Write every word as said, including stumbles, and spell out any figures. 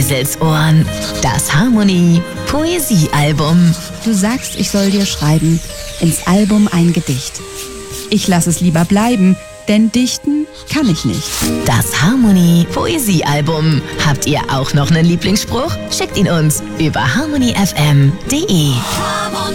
Eselsohren. Das Harmonie Poesiealbum. Du sagst, ich soll dir schreiben, ins Album ein Gedicht. Ich lass es lieber bleiben, denn dichten kann ich nicht. Das Harmonie Poesiealbum. Habt ihr auch noch einen Lieblingsspruch? Schickt ihn uns über harmony f m punkt d e.